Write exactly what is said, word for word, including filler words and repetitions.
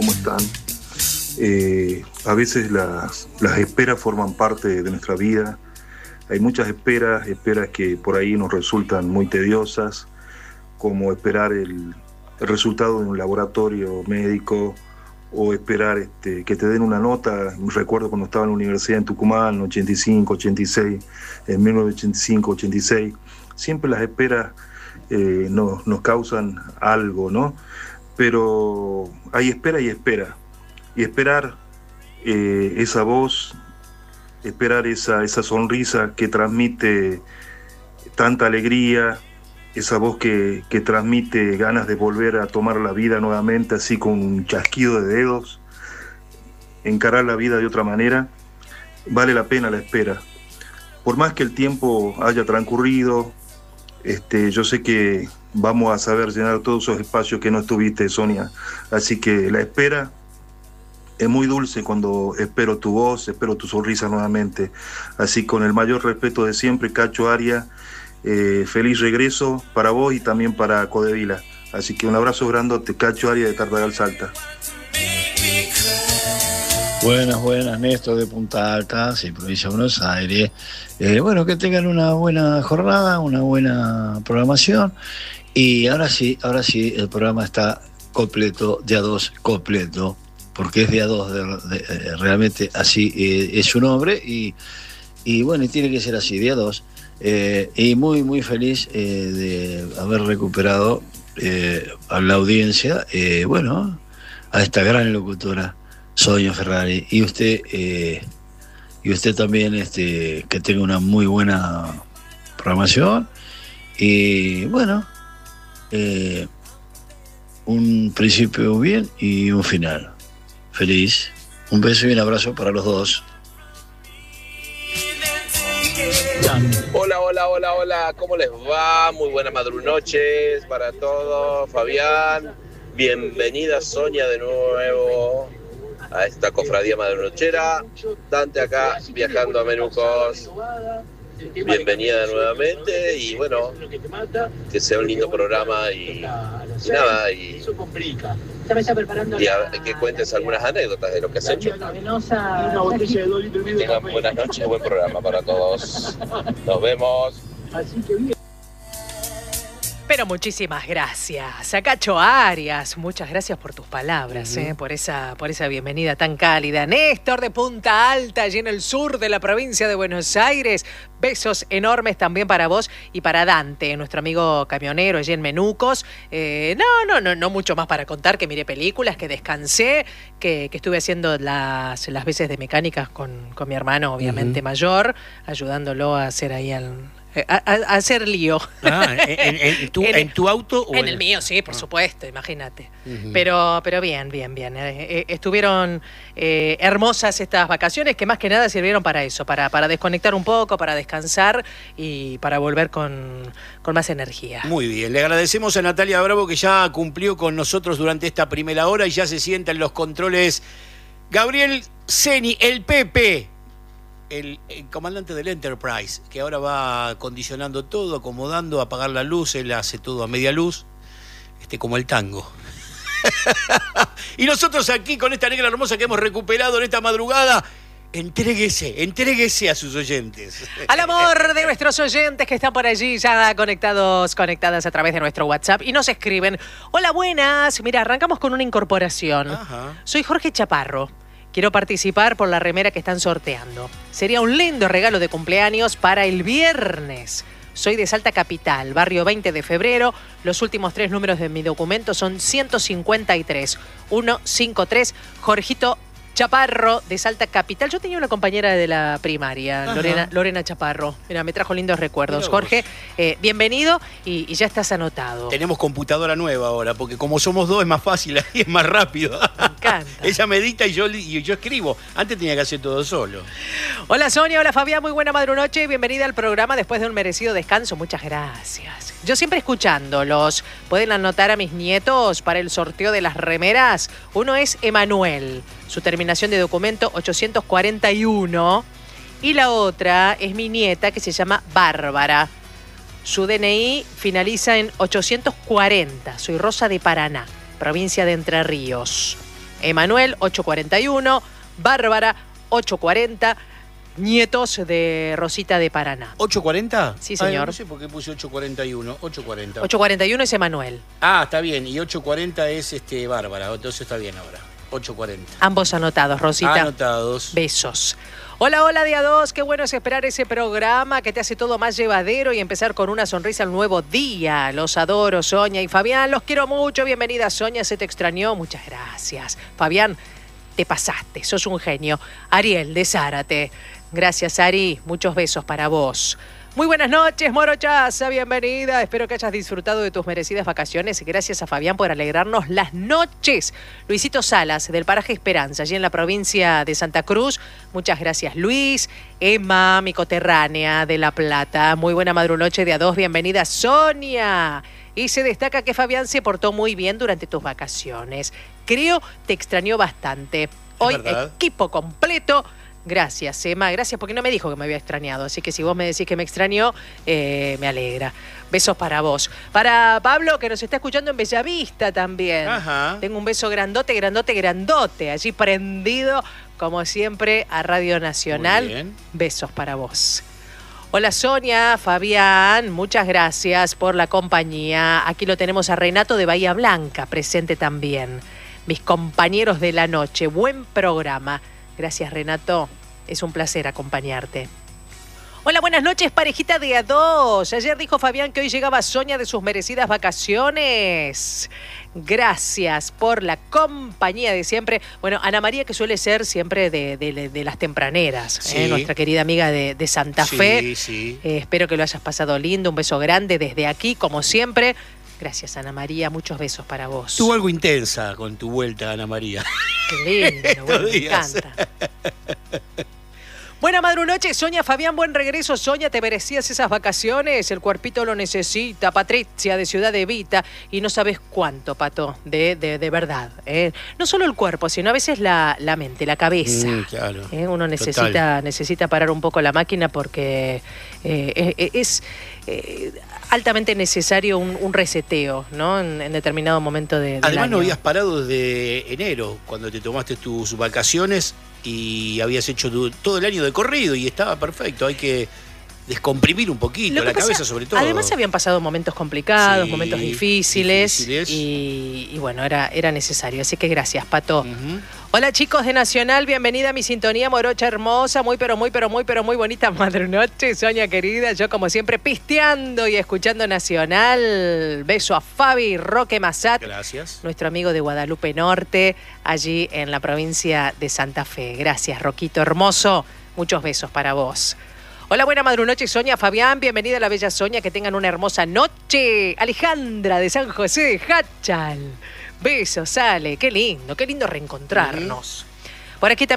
¿cómo están? Eh, a veces las, las esperas forman parte de nuestra vida. Hay muchas esperas, esperas que por ahí nos resultan muy tediosas, como esperar el, el resultado de un laboratorio médico o esperar este, que te den una nota. Recuerdo cuando estaba en la universidad en Tucumán, en ochenta y cinco, ochenta y seis, en mil novecientos ochenta y cinco, ochenta y seis, siempre las esperas eh, nos, nos causan algo, ¿no? Pero hay espera y espera. Y esperar eh, esa voz, esperar esa, esa sonrisa que transmite tanta alegría, esa voz que, que transmite ganas de volver a tomar la vida nuevamente, así con un chasquido de dedos, encarar la vida de otra manera, vale la pena la espera. Por más que el tiempo haya transcurrido, este, yo sé que vamos a saber llenar todos esos espacios que no estuviste, Sonia. Así que la espera es muy dulce cuando espero tu voz, espero tu sonrisa nuevamente. Así, con el mayor respeto de siempre, Cacho Arias, eh, feliz regreso para vos y también para Codevila. Así que un abrazo grandote, Cacho Arias de Tartagal, Salta. Buenas, buenas, Néstor de Punta Alta, sí, provincia de Buenos Aires. Eh, bueno, que tengan una buena jornada, una buena programación. Y ahora sí, ahora sí, el programa está completo, día dos completo, porque es día dos, de, de, de, realmente así eh, es su nombre, y, y bueno, y tiene que ser así, día dos. Eh, y muy, muy feliz eh, de haber recuperado eh, a la audiencia, eh, bueno, a esta gran locutora, Sonia Ferrari, y usted, eh, y usted también, este, que tenga una muy buena programación, y bueno, eh, un principio bien y un final feliz. Un beso y un abrazo para los dos. Hola, hola, hola, hola, ¿cómo les va? Muy buenas madrunoches para todos. Fabián, bienvenida Sonia de nuevo a esta cofradía madrunochera. Dante acá, viajando a Menucos. Bienvenida nuevamente y bueno, que sea un lindo programa y, y nada, y, y a, que cuentes algunas anécdotas de lo que has hecho. Que tengan buenas noches, buen programa para todos. Nos vemos. Pero muchísimas gracias a Cacho Arias, muchas gracias por tus palabras, uh-huh. eh, por esa, por esa bienvenida tan cálida. Néstor de Punta Alta, allí en el sur de la provincia de Buenos Aires, besos enormes también para vos y para Dante, nuestro amigo camionero allí en Menucos. Eh, no, no, no, no mucho más para contar, que miré películas, que descansé, que, que estuve haciendo las, las veces de mecánicas con, con mi hermano, obviamente uh-huh. mayor, ayudándolo a hacer ahí al... A, a, a hacer lío. Ah, ¿en, en, tu, en, ¿En tu auto? O en en el mío, sí, por ah. supuesto, imagínate. Uh-huh. Pero, pero bien, bien, bien. Eh, eh, estuvieron eh, hermosas estas vacaciones, que más que nada sirvieron para eso, para, para desconectar un poco, para descansar y para volver con, con más energía. Muy bien, le agradecemos a Natalia Bravo, que ya cumplió con nosotros durante esta primera hora y ya se sienta en los controles Gabriel Ceni, el Pepe. El, el comandante del Enterprise, que ahora va acondicionando todo, acomodando, apagar la luz, él hace todo a media luz, este, como el tango. Y nosotros aquí con esta negra hermosa que hemos recuperado en esta madrugada, entréguese, entréguese a sus oyentes. Al amor de nuestros oyentes que están por allí ya conectados, conectadas a través de nuestro WhatsApp y nos escriben. Hola, buenas. Mira, arrancamos con una incorporación. Ajá. Soy Jorge Chaparro. Quiero participar por la remera que están sorteando. Sería un lindo regalo de cumpleaños para el viernes. Soy de Salta Capital, barrio veinte de febrero. Los últimos tres números de mi documento son ciento cincuenta y tres. ciento cincuenta y tres. Jorgito Chaparro de Salta Capital. Yo tenía una compañera de la primaria, Lorena, Lorena Chaparro. Mira, me trajo lindos recuerdos. Jorge, eh, bienvenido y, y ya estás anotado. Tenemos computadora nueva ahora, porque como somos dos es más fácil y es más rápido. Me encanta. Ella me edita y yo, y yo escribo. Antes tenía que hacer todo solo. Hola Sonia, hola Fabián, muy buena madrunoche. Bienvenida al programa después de un merecido descanso. Muchas gracias. Yo siempre escuchándolos. Pueden anotar a mis nietos para el sorteo de las remeras. Uno es Emanuel, su terminación de documento ochocientos cuarenta y uno. Y la otra es mi nieta, que se llama Bárbara. Su D N I finaliza en ochocientos cuarenta. Soy Rosa de Paraná, provincia de Entre Ríos. Emanuel, ocho cuarenta y uno. Bárbara, ocho cuarenta. Nietos de Rosita de Paraná. ¿ocho cuarenta? Sí, señor. Ay, no sé por qué puse ocho cuarenta y uno. ocho cuarenta. ocho cuarenta y uno es Emanuel. Ah, está bien. Y ocho cuarenta es este Bárbara. Entonces está bien ahora. ocho cuarenta. Ambos anotados, Rosita. Anotados. Besos. Hola, hola, día dos. Qué bueno es esperar ese programa que te hace todo más llevadero y empezar con una sonrisa al nuevo día. Los adoro, Sonia y Fabián. Los quiero mucho. Bienvenida, Sonia. Se te extrañó. Muchas gracias. Fabián, te pasaste. Sos un genio. Ariel, de Zárate. Gracias, Ari. Muchos besos para vos. Muy buenas noches, Morochaza. Bienvenida. Espero que hayas disfrutado de tus merecidas vacaciones. Gracias a Fabián por alegrarnos las noches. Luisito Salas, del paraje Esperanza, allí en la provincia de Santa Cruz. Muchas gracias, Luis. Emma, mi coterránea de La Plata. Muy buena madrunoche de a dos. Bienvenida, Sonia. Y se destaca que Fabián se portó muy bien durante tus vacaciones. Creo te extrañó bastante. Hoy, equipo completo. Gracias, Emma, gracias, porque no me dijo que me había extrañado, así que si vos me decís que me extrañó, eh, me alegra. Besos para vos. Para Pablo, que nos está escuchando en Bellavista también. Ajá. Tengo un beso grandote, grandote, grandote, allí prendido, como siempre, a Radio Nacional. Muy bien. Besos para vos. Hola Sonia, Fabián, muchas gracias por la compañía. Aquí lo tenemos a Renato de Bahía Blanca, presente también. Mis compañeros de la noche, buen programa. Gracias, Renato. Es un placer acompañarte. Hola, buenas noches, parejita de a dos. Ayer dijo Fabián que hoy llegaba Sonia de sus merecidas vacaciones. Gracias por la compañía de siempre. Bueno, Ana María, que suele ser siempre de, de, de las tempraneras, sí. ¿eh? Nuestra querida amiga de, de Santa sí, Fe. Sí. Eh, espero que lo hayas pasado lindo. Un beso grande desde aquí, como siempre. Gracias, Ana María. Muchos besos para vos. Estuvo algo intensa con tu vuelta, Ana María. Qué lindo, bueno, me encanta. Buena madrunoche, Sonia, Fabián, buen regreso. Sonia, te merecías esas vacaciones, el cuerpito lo necesita. Patricia, de Ciudad Evita, y no sabes cuánto, Pato, de, de, de verdad. ¿eh? No solo el cuerpo, sino a veces la, la mente, la cabeza. Mm, claro. ¿eh? Uno necesita, necesita parar un poco la máquina porque eh, es... es eh, altamente necesario un, un reseteo, ¿no? En, en determinado momento de, del Además año. no habías parado desde enero, cuando te tomaste tus vacaciones y habías hecho tu, todo el año de corrido y estaba perfecto. Hay que descomprimir un poquito, la pasa, cabeza sobre todo. Además habían pasado momentos complicados, sí, momentos difíciles, difíciles. Y, y bueno, era, era necesario. Así que gracias, Pato. Uh-huh. Hola chicos de Nacional, bienvenida a mi sintonía morocha hermosa, muy pero muy pero muy pero muy bonita madrunoche, Sonia querida, yo como siempre pisteando y escuchando Nacional. Beso a Fabi Roque Massat, gracias. Nuestro amigo de Guadalupe Norte, allí en la provincia de Santa Fe. Gracias, Roquito hermoso, muchos besos para vos. Hola, buena madrunoche, Sonia, Fabián, bienvenida a la bella Sonia, que tengan una hermosa noche. Alejandra de San José de Hachal. Besos, Ale, qué lindo, qué lindo reencontrarnos. Mm. Por aquí también